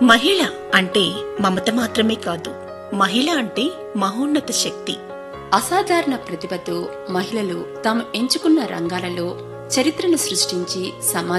మహిళ అంటే మమత మాత్రమే కాదు, మహిళ అంటే మహోన్నత శక్తి. అసాధారణ ప్రతిభతో మహిళలు తాము ఎంచుకున్న రంగాలలో చరిత్రను సృష్టించి సమాజ